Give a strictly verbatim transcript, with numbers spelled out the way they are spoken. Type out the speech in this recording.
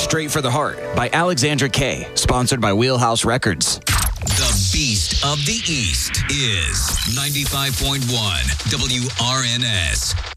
Straight for the Heart by Alexandra Kay, sponsored by Wheelhouse Records. The Beast of the East is ninety-five point one W R N S.